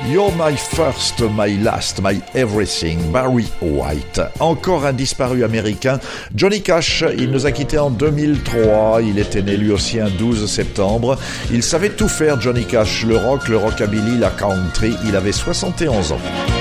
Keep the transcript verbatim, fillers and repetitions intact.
You're my first, my last, my everything, Barry White. Encore un disparu américain, Johnny Cash, il nous a quittés en deux mille trois, il était né lui aussi un douze septembre. Il savait tout faire, Johnny Cash, le rock, le rockabilly, la country, il avait soixante et onze ans.